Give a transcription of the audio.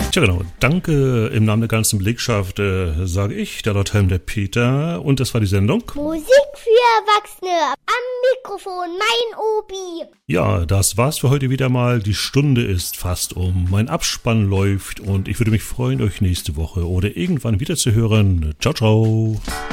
Tja genau, danke im Namen der ganzen Belegschaft, sage ich, der Lord Helm, der Peter. Und das war die Sendung Musik für Erwachsene. Am Mikrofon mein Obi. Ja, das war's für heute wieder mal. Die Stunde ist fast um. Mein Abspann läuft und ich würde mich freuen, euch nächste Woche oder irgendwann wieder zu hören. Ciao, ciao.